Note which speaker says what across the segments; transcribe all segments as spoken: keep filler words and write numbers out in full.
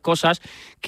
Speaker 1: cosas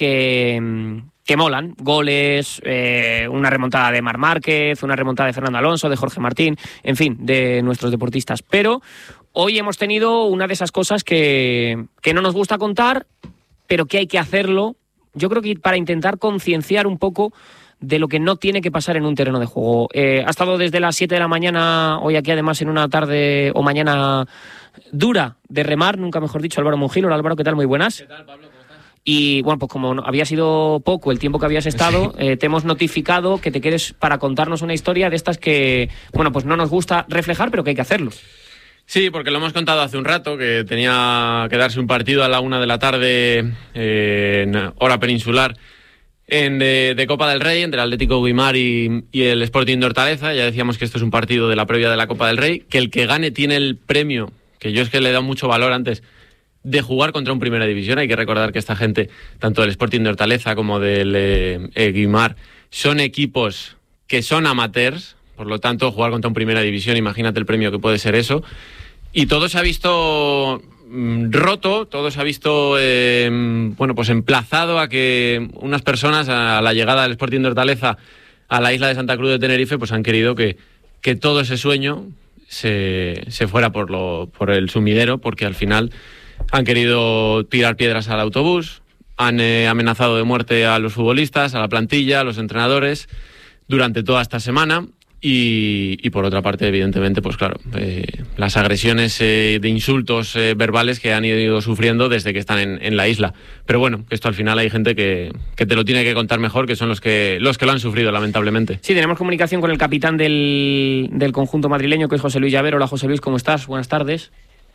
Speaker 1: que... que molan, goles, eh, una remontada de Marc Márquez, una remontada de Fernando Alonso, de Jorge Martín, en fin, de nuestros deportistas. Pero hoy hemos tenido una de esas cosas que, que no nos gusta contar, pero que hay que hacerlo, yo creo que para intentar concienciar un poco de lo que no tiene que pasar en un terreno de juego. Eh, ha estado desde las siete de la mañana, hoy aquí además en una tarde o mañana dura de remar, nunca mejor dicho, Álvaro Mungil. Hola Álvaro, ¿qué tal? Muy buenas.
Speaker 2: ¿Qué tal, Pablo?
Speaker 1: Y bueno, pues como había sido poco el tiempo que habías estado, sí. eh, te hemos notificado que te quedes para contarnos una historia de estas que, bueno, pues no nos gusta reflejar, pero que hay que hacerlo.
Speaker 2: Sí, porque lo hemos contado hace un rato, que tenía que darse un partido a la una de la tarde eh, en hora peninsular en, de, de Copa del Rey, entre el Atlético Guimar y, y el Sporting de Hortaleza. Ya decíamos que esto es un partido de la previa de la Copa del Rey, que el que gane tiene el premio, que yo es que le he dado mucho valor antes, de jugar contra un Primera División. Hay que recordar que esta gente, tanto del Sporting de Hortaleza como del eh, eh, Guimar, son equipos que son amateurs, por lo tanto, jugar contra un Primera División, imagínate el premio que puede ser eso. Y todo se ha visto mm, roto, todo se ha visto eh, bueno, pues emplazado a que unas personas, a la llegada del Sporting de Hortaleza a la isla de Santa Cruz de Tenerife, pues han querido que, que todo ese sueño se, se fuera por, lo, por el sumidero, porque al final han querido tirar piedras al autobús, han eh, amenazado de muerte a los futbolistas, a la plantilla, a los entrenadores durante toda esta semana y, y por otra parte, evidentemente, pues claro, eh, las agresiones eh, de insultos eh, verbales que han ido sufriendo desde que están en, en la isla. Pero bueno, esto al final hay gente que, que te lo tiene que contar mejor, que son los que, los que lo han sufrido, lamentablemente.
Speaker 1: Sí, tenemos comunicación con el capitán del, del conjunto madrileño, que es José Luis Llavero. Hola José Luis, ¿cómo estás? Buenas tardes.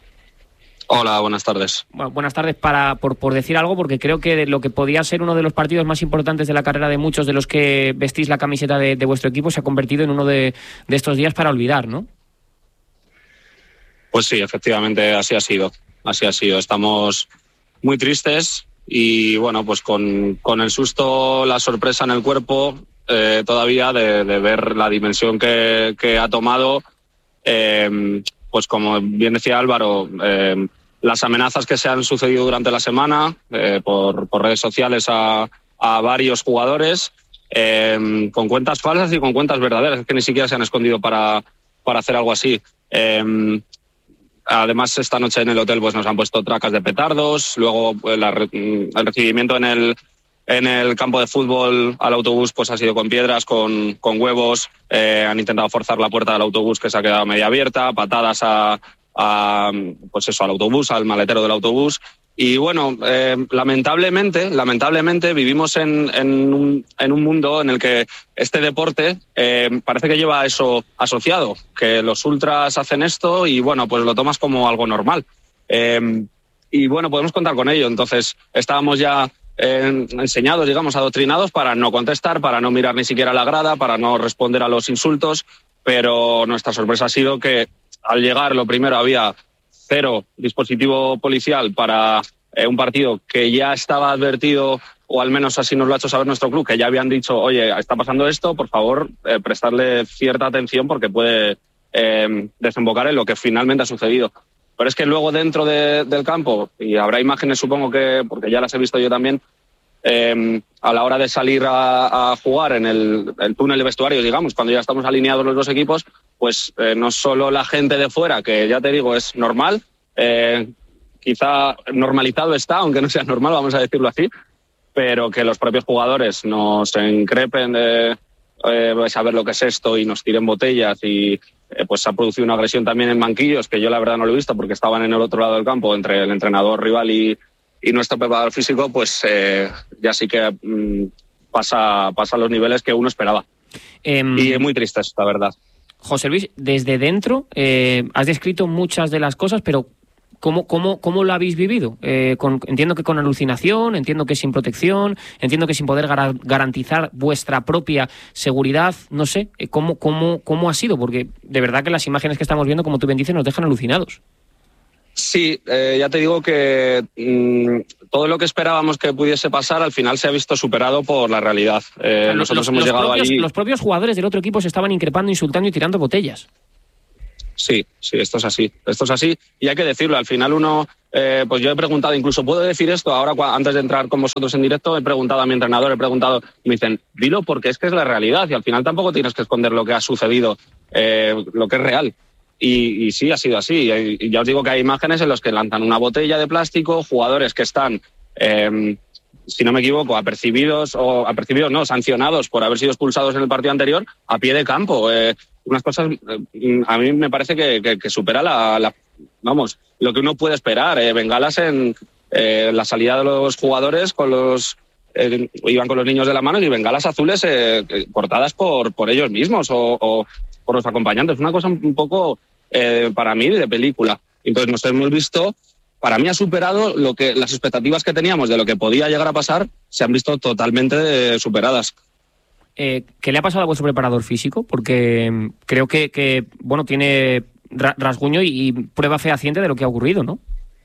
Speaker 3: Hola, buenas tardes.
Speaker 1: Bueno, buenas tardes para por, por decir algo, porque creo que lo que podía ser uno de los partidos más importantes de la carrera de muchos de los que vestís la camiseta de, de vuestro equipo se ha convertido en uno de, de estos días para olvidar, ¿no?
Speaker 3: Pues sí, efectivamente, así ha sido. Así ha sido. Estamos muy tristes y, bueno, pues con, con el susto, la sorpresa en el cuerpo eh, todavía de, de ver la dimensión que, que ha tomado. Eh, Pues como bien decía Álvaro, eh, las amenazas que se han sucedido durante la semana eh, por, por redes sociales a, a varios jugadores, eh, con cuentas falsas y con cuentas verdaderas, que ni siquiera se han escondido para, para hacer algo así. Eh, además, esta noche en el hotel pues, nos han puesto tracas de petardos, luego pues, la, el recibimiento en el... En el campo de fútbol al autobús pues ha sido con piedras, con, con huevos, eh, han intentado forzar la puerta del autobús que se ha quedado media abierta, patadas a, a pues eso, al autobús, al maletero del autobús. Y bueno, eh, lamentablemente, lamentablemente vivimos en, en, un, en un mundo en el que este deporte eh, parece que lleva eso asociado, que los ultras hacen esto y bueno, pues lo tomas como algo normal. Eh, y bueno, podemos contar con ello. Entonces estábamos ya Eh, enseñados, digamos, adoctrinados para no contestar, para no mirar ni siquiera la grada, para no responder a los insultos, pero nuestra sorpresa ha sido que al llegar lo primero había cero dispositivo policial para eh, un partido que ya estaba advertido, o al menos así nos lo ha hecho saber nuestro club, que ya habían dicho, oye, está pasando esto, por favor, eh, prestarle cierta atención porque puede eh, desembocar en lo que finalmente ha sucedido. Pero es que luego dentro de, del campo, y habrá imágenes supongo que, porque ya las he visto yo también, eh, a la hora de salir a, a jugar en el, el túnel de vestuarios, digamos, cuando ya estamos alineados los dos equipos, pues eh, no solo la gente de fuera, que ya te digo es normal, eh, quizá normalizado está, aunque no sea normal, vamos a decirlo así, pero que los propios jugadores nos increpen de eh, saber lo que es esto y nos tiren botellas y Eh, pues se ha producido una agresión también en banquillos, que yo la verdad no lo he visto porque estaban en el otro lado del campo entre el entrenador rival y, y nuestro preparador físico, pues eh, ya sí que mm, pasa, pasa a los niveles que uno esperaba. Eh, y muy tristes, la verdad.
Speaker 1: José Luis, desde dentro eh, has descrito muchas de las cosas, pero ¿Cómo, cómo, ¿Cómo lo habéis vivido? Eh, con, entiendo que con alucinación, entiendo que sin protección, entiendo que sin poder gar- garantizar vuestra propia seguridad, no sé, ¿cómo, cómo, ¿cómo ha sido? Porque de verdad que las imágenes que estamos viendo, como tú bien dices, nos dejan alucinados.
Speaker 3: Sí, eh, ya te digo que mmm, todo lo que esperábamos que pudiese pasar al final se ha visto superado por la realidad. Eh,
Speaker 1: los,
Speaker 3: nosotros
Speaker 1: los,
Speaker 3: hemos
Speaker 1: los
Speaker 3: llegado
Speaker 1: propios,
Speaker 3: allí...
Speaker 1: Los propios jugadores del otro equipo se estaban increpando, insultando y tirando botellas.
Speaker 3: Sí, sí, esto es así, esto es así y hay que decirlo, al final uno eh, pues yo he preguntado, incluso puedo decir esto, ahora antes de entrar con vosotros en directo, he preguntado a mi entrenador, he preguntado, me dicen, dilo porque es que es la realidad y al final tampoco tienes que esconder lo que ha sucedido, eh, lo que es real. Y, y sí, ha sido así. Y ya os digo que hay imágenes en las que lanzan una botella de plástico, jugadores que están, eh, si no me equivoco, apercibidos, o apercibidos no, sancionados por haber sido expulsados en el partido anterior, a pie de campo. Eh, unas cosas, eh, a mí me parece que, que, que supera la, la, vamos, lo que uno puede esperar. Eh, bengalas en eh, la salida de los jugadores con los... Eh, iban con los niños de la mano y bengalas azules eh, cortadas por, por ellos mismos o, o por los acompañantes. Una cosa un poco, eh, para mí, de película. Entonces nos hemos visto, para mí ha superado lo que las expectativas que teníamos de lo que podía llegar a pasar, se han visto totalmente eh, superadas.
Speaker 1: Eh, ¿Qué le ha pasado a vuestro preparador físico? Porque creo que, que bueno, tiene rasguño y, y prueba fehaciente de lo que ha ocurrido, ¿no?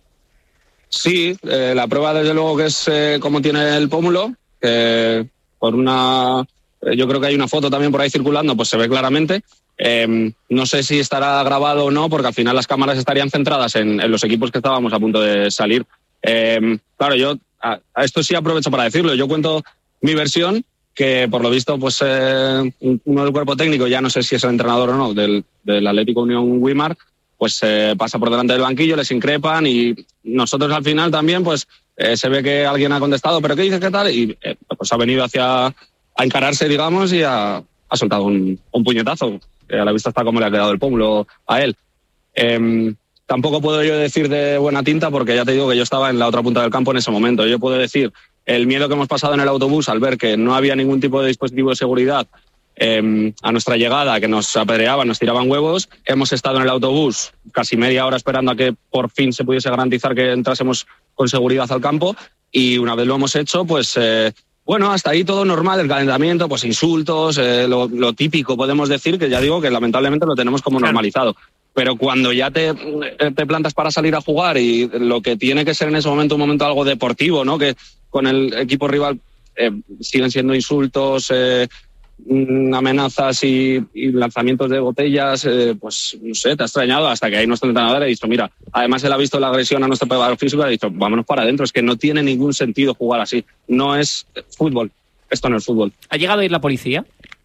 Speaker 3: Sí, eh, la prueba desde luego que es eh, cómo tiene el pómulo, que por una, eh, yo creo que hay una foto también por ahí circulando, pues se ve claramente. Eh, no sé si estará grabado o no, porque al final las cámaras estarían centradas en, en los equipos que estábamos a punto de salir. Eh, claro, yo a, a esto sí aprovecho para decirlo. Yo cuento mi versión, que por lo visto, pues eh, uno del cuerpo técnico, ya no sé si es el entrenador o no, del, del Atlético Unión Guimar, pues eh, pasa por delante del banquillo, les increpan y nosotros al final también, pues eh, se ve que alguien ha contestado, ¿pero qué dices, qué tal? Y eh, pues ha venido hacia a encararse, digamos, y ha, ha soltado un, un puñetazo. Eh, a la vista está cómo le ha quedado el pómulo a él. Eh, tampoco puedo yo decir de buena tinta porque ya te digo que yo estaba en la otra punta del campo en ese momento. Yo puedo decir el miedo que hemos pasado en el autobús al ver que no había ningún tipo de dispositivo de seguridad eh, a nuestra llegada, que nos apedreaban, nos tiraban huevos. Hemos estado en el autobús casi media hora esperando a que por fin se pudiese garantizar que entrásemos con seguridad al campo y una vez lo hemos hecho, pues... Eh, Bueno, hasta ahí todo normal, el calentamiento, pues insultos, eh, lo, lo típico, podemos decir, que ya digo que lamentablemente lo tenemos como normalizado. Pero cuando ya te, te plantas para salir a jugar y lo que tiene que ser en ese momento un momento algo deportivo, ¿no? Que con el equipo rival eh, siguen siendo insultos, eh, amenazas y, y lanzamientos de botellas, eh, pues no sé, te ha extrañado hasta que ahí nuestro entrenador ha dicho, mira, además él ha visto la agresión a nuestro preparador físico y ha dicho, vámonos para adentro, es que no tiene ningún sentido jugar así, no es fútbol, esto no es fútbol.
Speaker 1: ¿Ha llegado a ir la policía?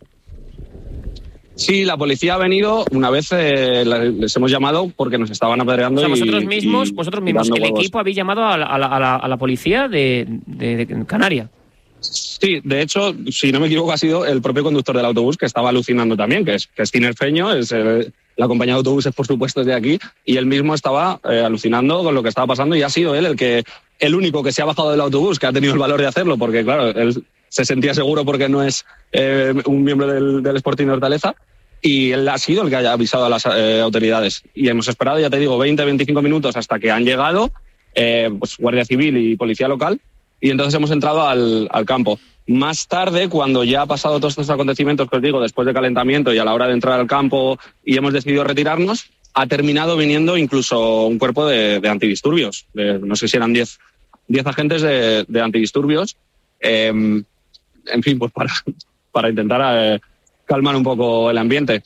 Speaker 3: Sí, la policía ha venido, una vez eh, les hemos llamado porque nos estaban apedreando.
Speaker 1: O sea, vosotros
Speaker 3: y,
Speaker 1: mismos,
Speaker 3: y
Speaker 1: vosotros mismos, el
Speaker 3: huevos.
Speaker 1: equipo habéis llamado a la, a la, a la, a la policía de, de, de Canarias.
Speaker 3: Sí, de hecho, si no me equivoco, ha sido el propio conductor del autobús que estaba alucinando también, que es, que es tinerfeño, es eh, la compañía de autobuses, por supuesto, es de aquí, y él mismo estaba eh, alucinando con lo que estaba pasando y ha sido él el que el único que se ha bajado del autobús, que ha tenido el valor de hacerlo, porque claro, él se sentía seguro porque no es eh, un miembro del, del Sporting de Hortaleza, y él ha sido el que haya avisado a las eh, autoridades. Y hemos esperado, ya te digo, veinte, veinticinco minutos hasta que han llegado eh, pues, Guardia Civil y Policía Local, y entonces hemos entrado al, al campo. Más tarde, cuando ya ha pasado todos estos acontecimientos que os digo, después de calentamiento y a la hora de entrar al campo y hemos decidido retirarnos, ha terminado viniendo incluso un cuerpo de, de antidisturbios. De, no sé si eran diez agentes de, de antidisturbios. Eh, en fin, pues para, para intentar eh, calmar un poco el ambiente.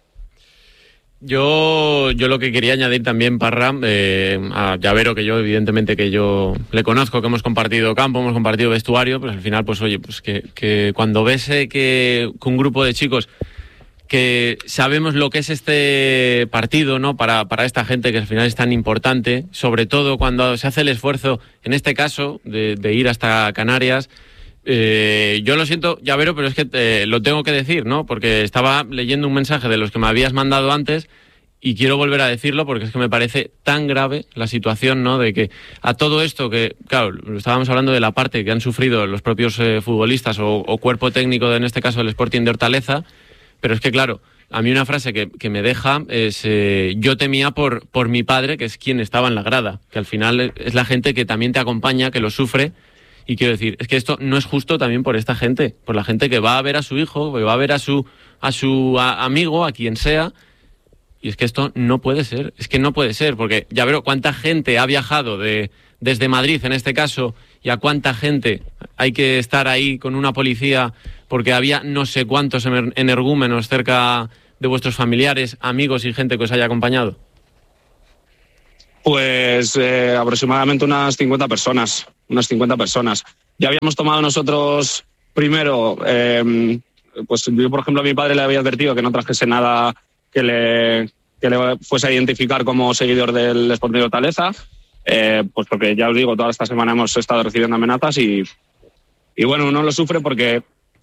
Speaker 2: Yo, yo lo que quería añadir también, Parra, eh, a Llavero, que yo evidentemente que yo le conozco, que hemos compartido campo, hemos compartido vestuario, pues al final, pues oye, pues que, que cuando ves eh, que, que un grupo de chicos que sabemos lo que es este partido, ¿no? Para, para esta gente que al final es tan importante, sobre todo cuando se hace el esfuerzo, en este caso, de, de ir hasta Canarias. Eh, yo lo siento, Llavero, pero es que te, lo tengo que decir, ¿no? Porque estaba leyendo un mensaje de los que me habías mandado antes y quiero volver a decirlo porque es que me parece tan grave la situación, ¿no? De que a todo esto que, claro, estábamos hablando de la parte que han sufrido los propios eh, futbolistas o, o cuerpo técnico, de, en este caso el Sporting de Hortaleza, pero es que, claro, a mí una frase que, que me deja es eh, yo temía por, por mi padre, que es quien estaba en la grada, que al final es la gente que también te acompaña, que lo sufre. Y quiero decir, es que esto no es justo también por esta gente, por la gente que va a ver a su hijo, que va a ver a su, a su a, amigo, a quien sea. Y es que esto no puede ser, es que no puede ser, porque ya veo cuánta gente ha viajado de, desde Madrid, en este caso, y a cuánta gente hay que estar ahí con una policía porque había no sé cuántos energúmenos cerca de vuestros familiares, amigos y gente que os haya acompañado.
Speaker 3: Pues eh, aproximadamente unas cincuenta personas, unas cincuenta personas. Ya habíamos tomado nosotros primero, eh, pues yo por ejemplo a mi padre le había advertido que no trajese nada que le, que le fuese a identificar como seguidor del Sporting de Hortaleza, eh, pues porque ya os digo, toda esta semana hemos estado recibiendo amenazas y, y bueno, uno lo sufre porque,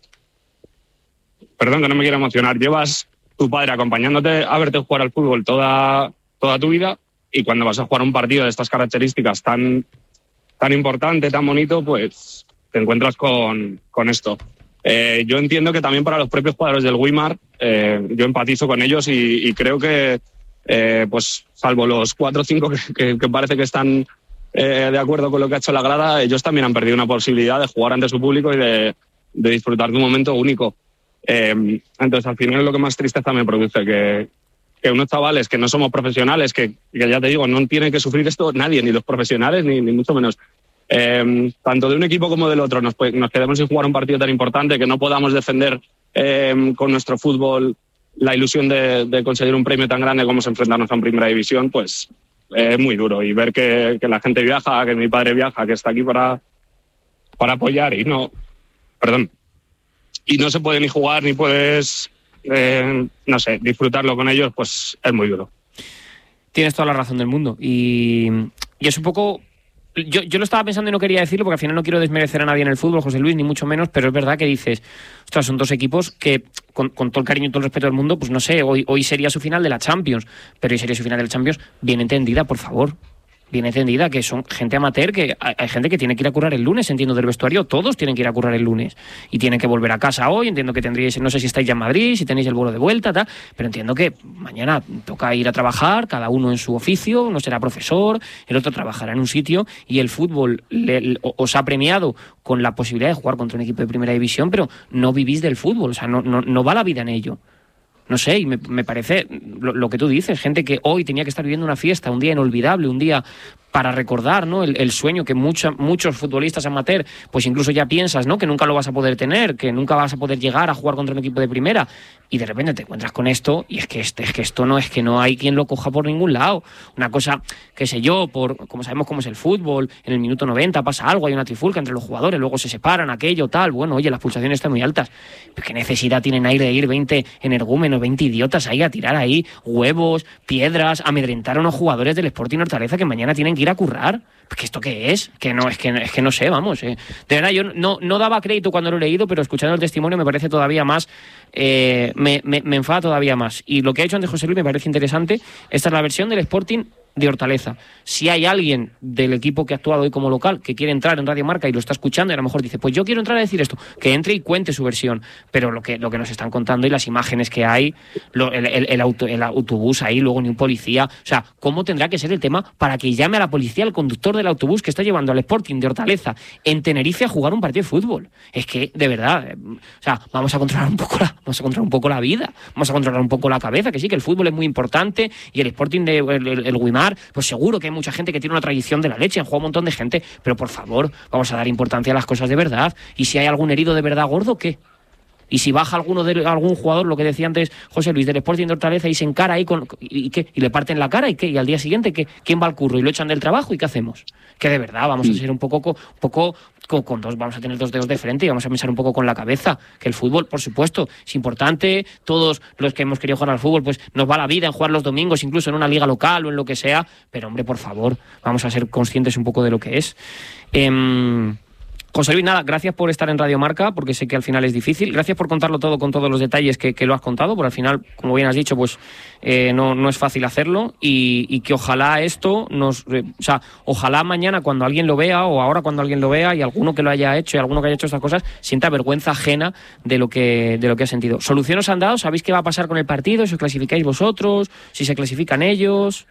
Speaker 3: perdón que no me quiero emocionar, llevas tu padre acompañándote a verte jugar al fútbol toda, toda tu vida, y cuando vas a jugar un partido de estas características tan, tan importante, tan bonito, pues te encuentras con, con esto. Eh, yo entiendo que también para los propios jugadores del Weimar, eh, yo empatizo con ellos y, y creo que, eh, pues salvo los cuatro o cinco que, que, que parece que están eh, de acuerdo con lo que ha hecho la grada, ellos también han perdido una posibilidad de jugar ante su público y de, de disfrutar de un momento único. Eh, entonces, al final es lo que más tristeza me produce, que, que unos chavales que no somos profesionales, que, que ya te digo, no tienen que sufrir esto nadie, ni los profesionales, ni, ni mucho menos. Eh, tanto de un equipo como del otro, nos, nos quedemos sin jugar un partido tan importante, que no podamos defender eh, con nuestro fútbol la ilusión de, de conseguir un premio tan grande como es enfrentarnos a una primera división, pues es eh, muy duro. Y ver que, que la gente viaja, que mi padre viaja, que está aquí para, para apoyar y no, perdón, y no se puede ni jugar ni puedes, eh, no sé, disfrutarlo con ellos, pues es muy duro.
Speaker 1: Tienes toda la razón del mundo y, y es un poco... Yo, yo lo estaba pensando y no quería decirlo porque al final no quiero desmerecer a nadie en el fútbol, José Luis, ni mucho menos, pero es verdad que dices, ostras, son dos equipos que, con, con todo el cariño y todo el respeto del mundo, pues no sé, hoy, hoy sería su final de la Champions, pero hoy sería su final de la Champions bien entendida, por favor. Bien entendida, que son gente amateur, que hay, hay gente que tiene que ir a currar el lunes, entiendo, del vestuario, todos tienen que ir a currar el lunes y tienen que volver a casa hoy, entiendo que tendríais, no sé si estáis ya en Madrid, si tenéis el vuelo de vuelta, tal, pero entiendo que mañana toca ir a trabajar, cada uno en su oficio, uno será profesor, el otro trabajará en un sitio y el fútbol le, le, os ha premiado con la posibilidad de jugar contra un equipo de primera división, pero no vivís del fútbol, o sea, no, no, no va la vida en ello. No sé, y me, me parece lo, lo que tú dices, gente que hoy tenía que estar viviendo una fiesta, un día inolvidable, un día para recordar, ¿no? El, el sueño que mucha, muchos futbolistas amateur, pues incluso ya piensas, ¿no? Que nunca lo vas a poder tener, que nunca vas a poder llegar a jugar contra un equipo de primera, y de repente te encuentras con esto, y es que, este, es que esto no es que no hay quien lo coja por ningún lado. Una cosa, qué sé yo, por como sabemos cómo es el fútbol, en el minuto noventa pasa algo, hay una trifulca entre los jugadores, luego se separan, aquello, tal, bueno, oye, las pulsaciones están muy altas. ¿Qué necesidad tienen ahí de ir veinte energúmenos, veinte idiotas ahí a tirar ahí huevos, piedras, amedrentar a unos jugadores del Sporting Hortaleza que mañana tienen que ir a currar? ¿Que esto qué es? Que no, es que, es que no sé, vamos. Eh. De verdad, yo no, no daba crédito cuando lo he leído, pero escuchando el testimonio me parece todavía más, eh, me, me, me enfada todavía más. Y lo que ha hecho antes José Luis me parece interesante. Esta es la versión del Sporting de Hortaleza. Si hay alguien del equipo que ha actuado hoy como local que quiere entrar en Radio Marca y lo está escuchando y a lo mejor dice, pues yo quiero entrar a decir esto, que entre y cuente su versión, pero lo que, lo que nos están contando y las imágenes que hay, lo, el, el, el, auto, el autobús ahí, luego ni un policía, o sea, ¿cómo tendrá que ser el tema para que llame a la policía al conductor del autobús que está llevando al Sporting de Hortaleza en Tenerife a jugar un partido de fútbol? Es que, de verdad, o sea, vamos a controlar un poco la, vamos a controlar un poco la vida, vamos a controlar un poco la cabeza, que sí, que el fútbol es muy importante y el Sporting de el, el, el Weimar, pues seguro que hay mucha gente que tiene una tradición de la leche, han jugado un montón de gente, pero por favor, vamos a dar importancia a las cosas de verdad. Y si hay algún herido de verdad gordo, ¿qué? Y si baja alguno de algún jugador, lo que decía antes José Luis, del Sporting de Hortaleza, y se encara ahí con ¿y qué? Y le parten la cara, ¿y qué? Y al día siguiente, ¿qué? ¿Quién va al curro? Y lo echan del trabajo, ¿y qué hacemos? Que de verdad vamos a ser un poco, un poco con, con dos, vamos a tener dos dedos de frente y vamos a pensar un poco con la cabeza, que el fútbol, por supuesto, es importante. Todos los que hemos querido jugar al fútbol, pues nos va la vida en jugar los domingos, incluso en una liga local o en lo que sea, pero hombre, por favor, vamos a ser conscientes un poco de lo que es. Eh, José Luis, nada, gracias por estar en Radio Marca, porque sé que al final es difícil. Gracias por contarlo todo con todos los detalles que, que lo has contado, porque al final, como bien has dicho, pues eh, no, no es fácil hacerlo y, y que ojalá esto nos... Eh, o sea, ojalá mañana cuando alguien lo vea o ahora cuando alguien lo vea y alguno que lo haya hecho y alguno que haya hecho estas cosas sienta vergüenza ajena de lo que, de lo que ha sentido. ¿Solución os han dado? ¿Sabéis qué va a pasar con el partido? ¿Si os clasificáis vosotros? ¿Si se clasifican ellos?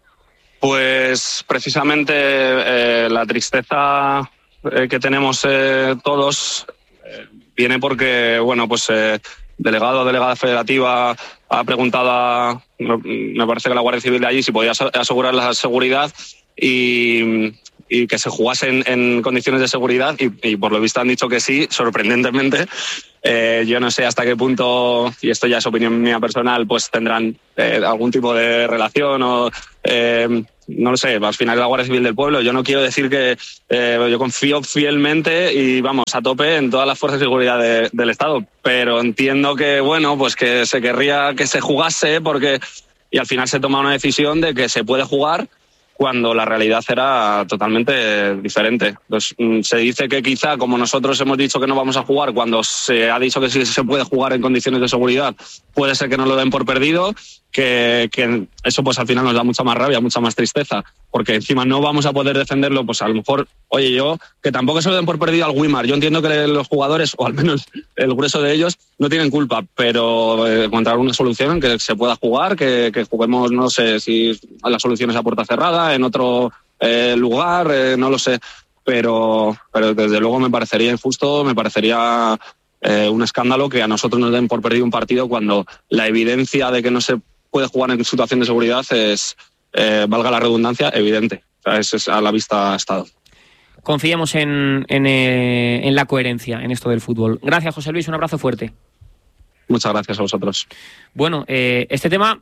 Speaker 3: Pues precisamente eh, la tristeza que tenemos eh, todos eh, viene porque, bueno, pues eh, delegado o delegada federativa ha preguntado a, me parece que la Guardia Civil de allí, si podía asegurar la seguridad y, y que se jugase en, en condiciones de seguridad y, y por lo visto han dicho que sí, sorprendentemente. Eh, yo no sé hasta qué punto, y esto ya es opinión mía personal, pues tendrán eh, algún tipo de relación o... Eh, no lo sé, al final es la Guardia Civil del pueblo. Yo no quiero decir que eh, yo confío fielmente y vamos a tope en todas las fuerzas de seguridad de, del Estado, pero entiendo que, bueno, pues que se querría que se jugase porque y al final se toma una decisión de que se puede jugar cuando la realidad era totalmente diferente. Entonces, se dice que quizá, como nosotros hemos dicho que no vamos a jugar, cuando se ha dicho que sí se puede jugar en condiciones de seguridad, puede ser que nos lo den por perdido, que, que eso pues al final nos da mucha más rabia, mucha más tristeza, porque encima no vamos a poder defenderlo, pues a lo mejor, oye, yo, que tampoco se lo den por perdido al Wimar. Yo entiendo que los jugadores, o al menos el grueso de ellos, no tienen culpa, pero eh, encontrar una solución en que se pueda jugar, que, que juguemos, no sé si la solución es a puerta cerrada, en otro eh, lugar, eh, no lo sé, pero, pero desde luego me parecería injusto, me parecería eh, un escándalo que a nosotros nos den por perdido un partido cuando la evidencia de que no se puede jugar en situación de seguridad es, eh, valga la redundancia, evidente. O sea, es, es a la vista estado.
Speaker 1: Confiemos en, en, eh, en la coherencia en esto del fútbol. Gracias, José Luis, un abrazo fuerte.
Speaker 3: Muchas gracias a vosotros.
Speaker 1: Bueno, eh, este tema,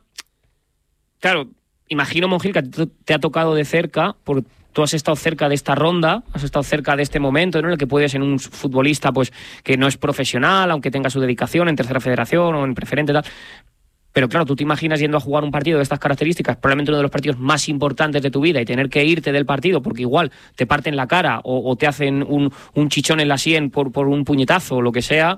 Speaker 1: claro, imagino, Monjil, que te ha tocado de cerca, porque tú has estado cerca de esta ronda, has estado cerca de este momento, ¿no?, en el que puedes, en un futbolista pues que no es profesional, aunque tenga su dedicación en tercera federación o en preferente, tal. Pero claro, tú te imaginas yendo a jugar un partido de estas características, probablemente uno de los partidos más importantes de tu vida, y tener que irte del partido porque igual te parten la cara o, o te hacen un, un chichón en la sien por, por un puñetazo o lo que sea,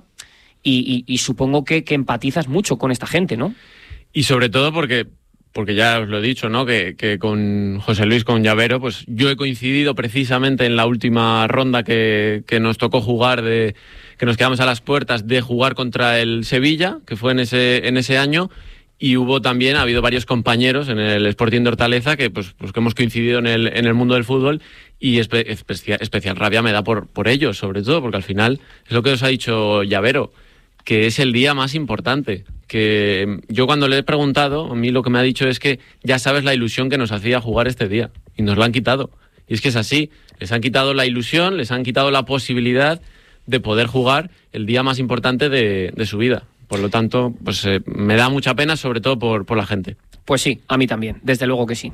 Speaker 1: y, y, y supongo que, que empatizas mucho con esta gente, ¿no?
Speaker 2: Y sobre todo porque... porque ya os lo he dicho, ¿no?, que, que con José Luis, con Llavero, pues yo he coincidido precisamente en la última ronda que, que nos tocó jugar, de que nos quedamos a las puertas de jugar contra el Sevilla, que fue en ese, en ese año, y hubo también, ha habido varios compañeros en el Sporting de Hortaleza que, pues, pues que hemos coincidido en el, en el mundo del fútbol, y espe, espe, especial rabia me da por, por ellos, sobre todo, porque al final es lo que os ha dicho Llavero, que es el día más importante. Que yo cuando le he preguntado, a mí lo que me ha dicho es que ya sabes la ilusión que nos hacía jugar este día, y nos la han quitado. Y es que es así, les han quitado la ilusión, les han quitado la posibilidad de poder jugar el día más importante de, de su vida. Por lo tanto, pues eh, me da mucha pena, sobre todo por, por la gente.
Speaker 1: Pues sí, a mí también, desde luego que sí.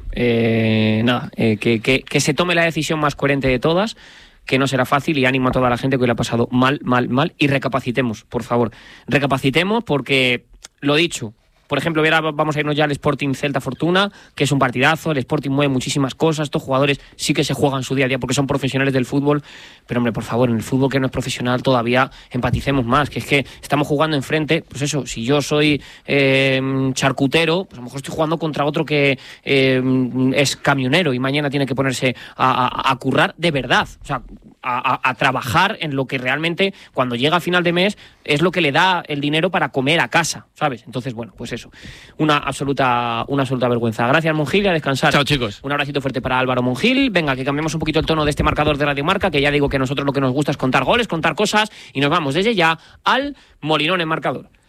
Speaker 1: Eh, nada, eh, que, que, que se tome la decisión más coherente de todas, que no será fácil, y ánimo a toda la gente que hoy le ha pasado mal, mal, mal, y recapacitemos, por favor. Recapacitemos porque, lo dicho, por ejemplo, ahora vamos a irnos ya al Sporting Celta Fortuna, que es un partidazo, el Sporting mueve muchísimas cosas, estos jugadores sí que se juegan su día a día porque son profesionales del fútbol, pero hombre, por favor, en el fútbol que no es profesional todavía empaticemos más, que es que estamos jugando enfrente, pues eso, si yo soy eh, charcutero, pues a lo mejor estoy jugando contra otro que eh, es camionero y mañana tiene que ponerse a, a, a currar de verdad, o sea, A, a, a trabajar en lo que realmente cuando llega a final de mes es lo que le da el dinero para comer a casa, ¿sabes? Entonces, bueno, pues eso, una absoluta una absoluta vergüenza. Gracias, Monjil, y a descansar.
Speaker 2: Chao, chicos.
Speaker 1: Un abracito fuerte para Álvaro Monjil. Venga, que cambiemos un poquito el tono de este marcador de Radio Marca, que ya digo que a nosotros lo que nos gusta es contar goles, contar cosas, y nos vamos desde ya al Molinón en marcador.